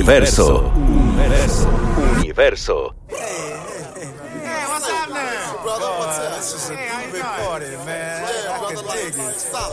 Universo. Universo. Hey, what's happening? Brother, what's up? This is a big party, man. I can dig it.